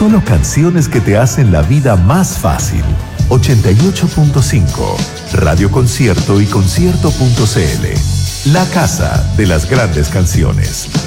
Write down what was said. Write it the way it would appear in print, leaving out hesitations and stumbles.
solo canciones que te hacen la vida más fácil. 88.5, Radio Concierto y concierto.cl. La casa de las grandes canciones.